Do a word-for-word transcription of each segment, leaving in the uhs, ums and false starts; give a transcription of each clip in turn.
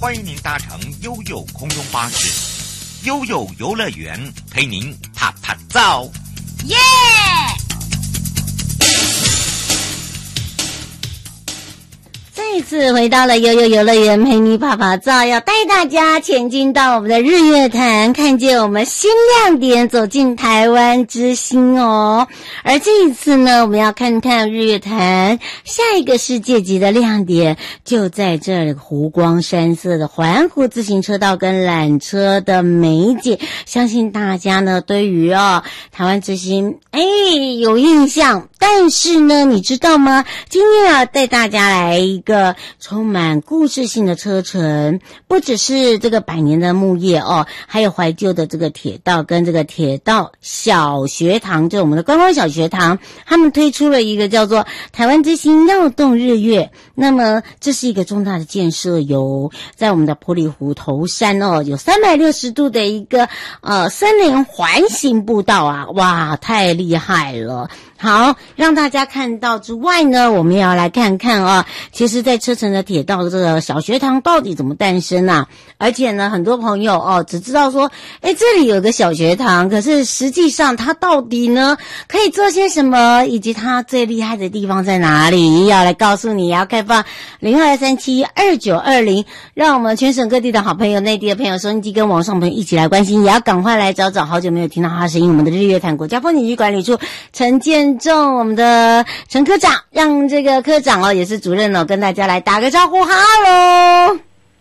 欢迎您搭乘悠悠空中巴士，悠悠游乐园陪您啪啪照。 耶！再次回到了悠悠游乐园陪你啪啪照，要带大家前进到我们的日月潭，看见我们新亮点，走进台湾之星哦。而这一次呢，我们要看看日月潭下一个世界级的亮点，就在这湖光山色的环湖自行车道跟缆车的美景。相信大家呢对于哦台湾之星哎有印象，但是呢你知道吗？今天要带大家来一个充满故事性的车程，不只是这个百年的木业哦，还有怀旧的这个铁道跟这个铁道小学堂，就我们的观光小学堂，他们推出了一个叫做台湾之星耀动日月。那么这是一个重大的建设，有在我们的埔里湖头山哦，有三百六十度的一个呃森林环形步道啊，哇，太厉害了。好，让大家看到之外呢，我们也要来看看啊，其实在车程的铁道这个小学堂到底怎么诞生啊？而且呢，很多朋友哦只知道说，诶这里有个小学堂，可是实际上它到底呢可以做些什么，以及它最厉害的地方在哪里？要来告诉你，要开放零二三七二九二零，让我们全省各地的好朋友、内地的朋友、收音机跟网上朋友一起来关心，也要赶快来找找好久没有听到他的声音，我们的日月潭国家风景区管理处陈建仲，我们的陈科长，让这个科长哦也是主任哦跟大家来打个招呼。哈喽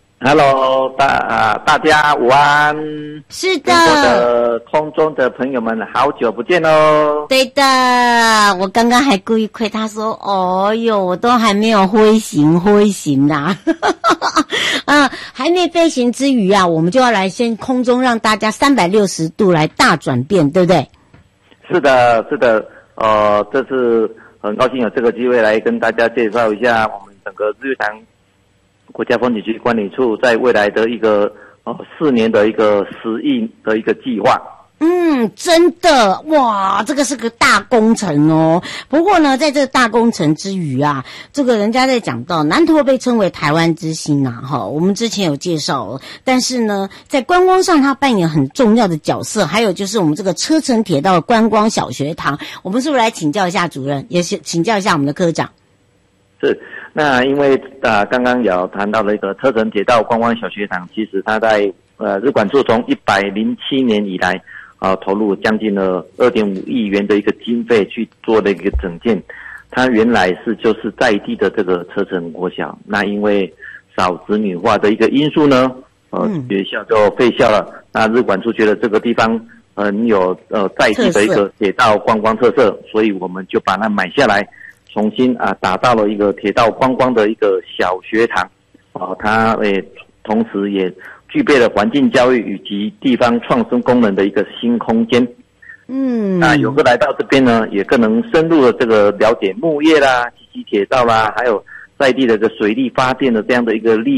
Hello， 大、呃、大家午安。 是的， 我的空中的朋友们，好久不见喽。 对的，我刚刚还故意亏他说，哦哟，我都还没有飞行飞行啦啊，还没飞行之余啊，我们就要来先空中让大家三百六十度来大转变，对不对？ 是的，是的，呃，这次很高兴有这个机会来跟大家介绍一下我们整个日月潭国家风景区管理处在未来的一个呃四年的一个十亿的一个计划。 嗯，真的哇，这个是个大工程哦。不过呢，在这个大工程之余啊，这个人家在讲到南投被称为台湾之星啊，哈，我们之前有介绍了。但是呢，在观光上它扮演很重要的角色，还有就是我们这个车程铁道观光小学堂，我们是不是来请教一下主任，也是请教一下我们的科长？ 是，那因为啊，刚刚有谈到了一个车程铁道观光小学堂，其实它在呃日管处从一百零七年以来。啊，投入将近了 二点五亿元的一个经费去做的一个整建，它原来是就是在地的这个车程国小，那因为少子女化的一个因素呢，呃，嗯、学校就废校了。那日管处觉得这个地方很有呃在地的一个铁道观光特色，所以我们就把它买下来，重新啊打造了一个铁道观光的一个小学堂。啊，它诶同时也具备了环境教育以及地方创生功能的一个新空间。嗯，那游客来到这边呢，也更能深入的这个了解木业啦、机器铁道啦，还有在地的这个水力发电的这样的一个利